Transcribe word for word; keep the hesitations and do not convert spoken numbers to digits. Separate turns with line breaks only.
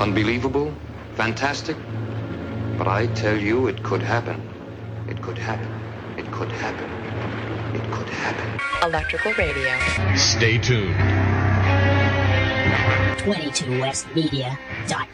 Unbelievable? Fantastic? But I tell you, it could happen. It could happen. It could happen. It could happen.
Electrical Radio.
Stay tuned.
twenty-two west media dot